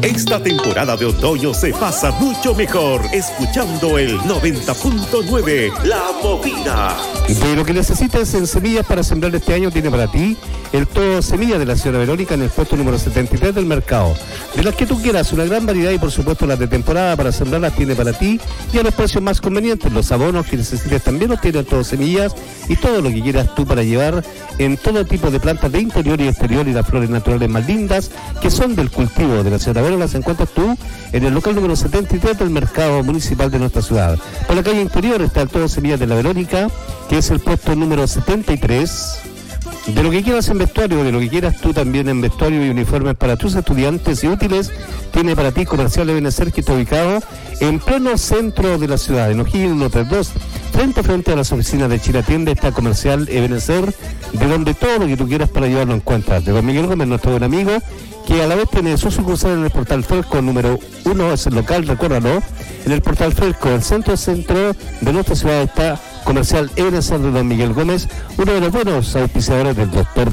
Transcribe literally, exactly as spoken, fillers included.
Esta temporada de otoño se pasa mucho mejor escuchando el noventa punto nueve La Movida. De lo que necesites en semillas para sembrar este año tiene para ti el todo semillas de la señora Verónica en el puesto número setenta y tres del mercado. De las que tú quieras, una gran variedad y por supuesto las de temporada para sembrarlas tiene para ti y a los precios más convenientes. Los abonos que necesites también los tiene el todo semillas y todo lo que quieras tú para llevar en todo tipo de plantas de interior y exterior y las flores naturales más lindas que son del cultivo de la señora Verónica. Las encuentras tú en el local número setenta y tres del mercado municipal de nuestra ciudad. Por la calle interior está el todo semillas de la Verónica, que es el puesto número setenta y tres. De lo que quieras en vestuario, de lo que quieras tú también en vestuario y uniformes para tus estudiantes y útiles, tiene para ti Comercial Ebenezer, que está ubicado en pleno centro de la ciudad, en O'Higgins ciento treinta y dos, frente a frente a las oficinas de Chilatienda, está Comercial Ebenezer, de donde todo lo que tú quieras para llevarlo encuentras. De don Miguel Gómez, nuestro buen amigo, que a la vez tiene su sucursal en el Portal Felco número uno, es el local, recuérdalo, en el Portal Felco, el centro centro de nuestra ciudad está Comercial Ebenezer de don Miguel Gómez, uno de los buenos auspiciadores del doctor